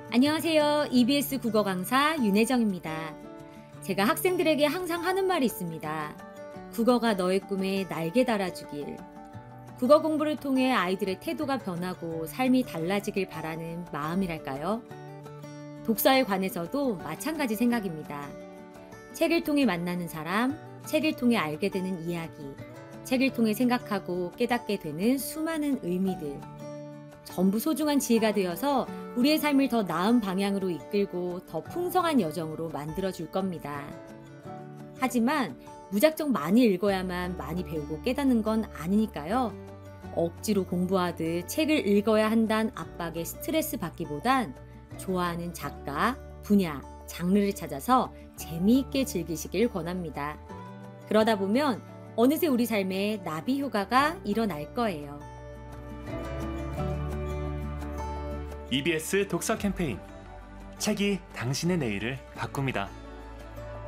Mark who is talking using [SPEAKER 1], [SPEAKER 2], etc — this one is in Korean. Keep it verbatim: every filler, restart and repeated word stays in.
[SPEAKER 1] 안녕하세요. 이비에스 국어 강사 윤혜정입니다. 제가 학생들에게 항상 하는 말이 있습니다. 국어가 너의 꿈에 날개 달아주길. 국어 공부를 통해 아이들의 태도가 변하고 삶이 달라지길 바라는 마음이랄까요? 독서에 관해서도 마찬가지 생각입니다. 책을 통해 만나는 사람, 책을 통해 알게 되는 이야기, 책을 통해 생각하고 깨닫게 되는 수많은 의미들. 전부 소중한 지혜가 되어서 우리의 삶을 더 나은 방향으로 이끌고 더 풍성한 여정으로 만들어줄 겁니다. 하지만 무작정 많이 읽어야만 많이 배우고 깨닫는 건 아니니까요. 억지로 공부하듯 책을 읽어야 한다는 압박에 스트레스 받기보단 좋아하는 작가, 분야, 장르를 찾아서 재미있게 즐기시길 권합니다. 그러다 보면 어느새 우리 삶에 나비 효과가 일어날 거예요.
[SPEAKER 2] 이비에스 독서 캠페인 책이 당신의 내일을 바꿉니다.